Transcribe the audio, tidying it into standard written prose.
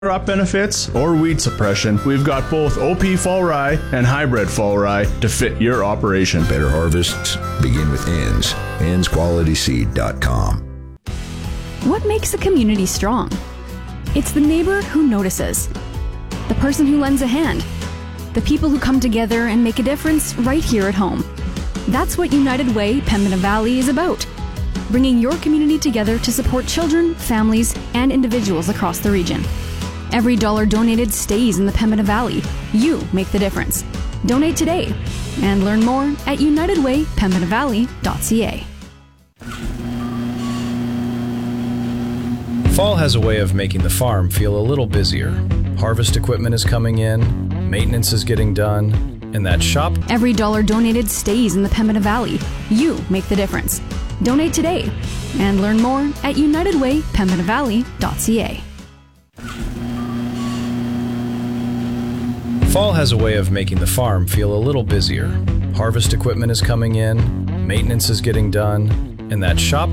crop benefits or weed suppression, we've got both OP fall rye and hybrid fall rye to fit your operation. Better harvests begin with Ends. EndsQualitySeed.com. What makes a community strong? It's the neighbor who notices, the person who lends a hand, the people who come together and make a difference right here at home. That's what United Way Pembina Valley is about, bringing your community together to support children, families, and individuals across the region. Every dollar donated stays in the Pembina Valley. You make the difference. Donate today and learn more at unitedwaypembinavalley.ca. Fall has a way of making the farm feel a little busier. Harvest equipment is coming in, maintenance is getting done, and that shop... Every dollar donated stays in the Pembina Valley. You make the difference. Donate today and learn more at unitedwaypembinavalley.ca. Fall has a way of making the farm feel a little busier. Harvest equipment is coming in, maintenance is getting done, and that shop